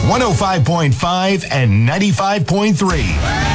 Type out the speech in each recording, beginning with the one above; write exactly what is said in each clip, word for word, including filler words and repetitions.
one oh five point five and ninety-five point three.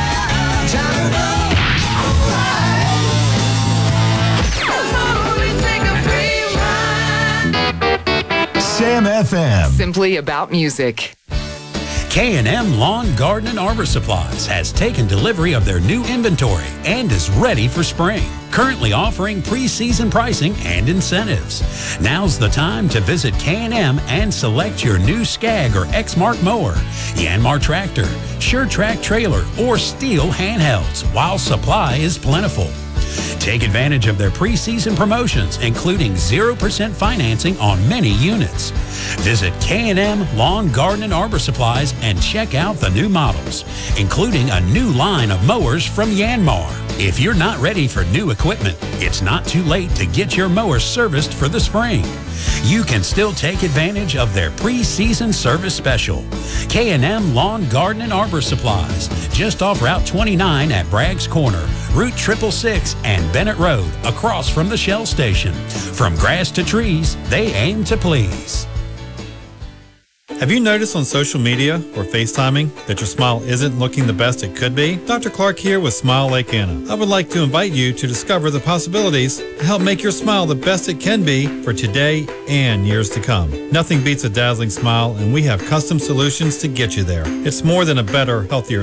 Sam F M. Simply about music. K and M Lawn, Garden, and Arbor Supplies has taken delivery of their new inventory and is ready for spring. Currently offering pre-season pricing and incentives. Now's the time to visit K and M and select your new Skag or Exmark mower, Yanmar tractor, SureTrack trailer, or Steel handhelds while supply is plentiful. Take advantage of their pre-season promotions, including zero percent financing on many units. Visit K and M Lawn, Garden, and Arbor Supplies and check out the new models, including a new line of mowers from Yanmar. If you're not ready for new equipment, it's not too late to get your mower serviced for the spring. You can still take advantage of their pre-season service special. K and M Lawn, Garden, and Arbor Supplies, just off Route twenty-nine at Bragg's Corner, Route six six six and Bennett Road, across from the Shell Station. From grass to trees, they aim to please. Have you noticed on social media or FaceTiming that your smile isn't looking the best it could be? Doctor Clark here with Smile Lake Anna. I would like to invite you to discover the possibilities to help make your smile the best it can be for today and years to come. Nothing beats a dazzling smile, and we have custom solutions to get you there. It's more than a better, healthier